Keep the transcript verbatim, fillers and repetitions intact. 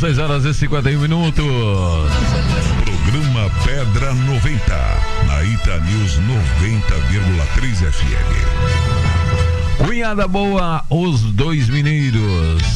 seis horas e cinquenta e um minutos. Programa Pedra noventa, na Ita News noventa vírgula três F M. Cunhada boa, os dois mineiros.